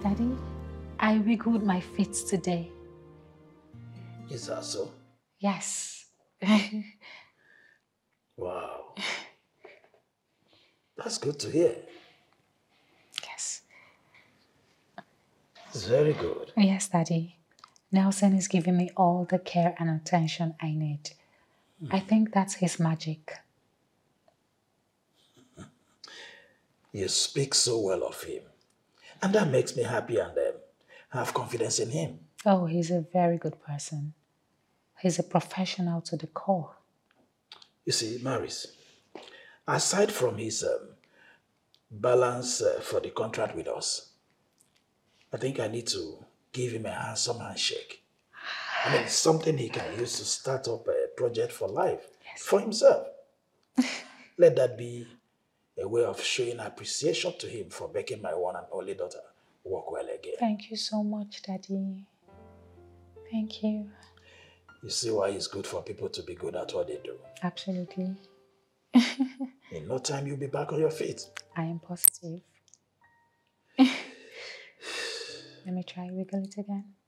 Daddy, I wiggled my feet today. Is that so? Yes. Wow. That's good to hear. Yes. It's very good. Yes, Daddy. Nelson is giving me all the care and attention I need. I think that's his magic. You speak so well of him. And that makes me happy and have confidence in him. Oh, he's a very good person. He's a professional to the core. You see, Maris, aside from his balance for the contract with us, I think I need to give him a handsome handshake. I mean, it's something he can use to start up a project for life, for himself. Let that be a way of showing appreciation to him for making my one and only daughter walk well again. Thank you so much, Daddy. Thank you. You see why it's good for people to be good at what they do. Absolutely. In no time, you'll be back on your feet. I am positive. Let me try wiggle it again.